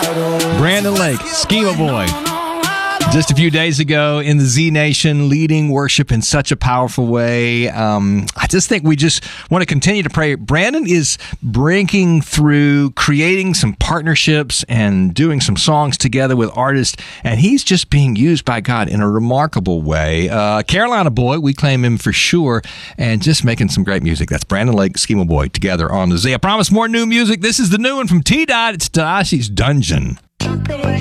Brandon Lake, Schema Boy. Just a few days ago in the Z Nation, leading worship in such a powerful way. I just think we just want to continue to pray. Brandon is breaking through, creating some partnerships and doing some songs together with artists, and he's just being used by God in a remarkable way. Carolina boy, we claim him for sure, and just making some great music. That's Brandon Lake, Schema Boy, together on the Z. I promise more new music. This is the new one from T-Dot. It's Tadashi's Dungeon.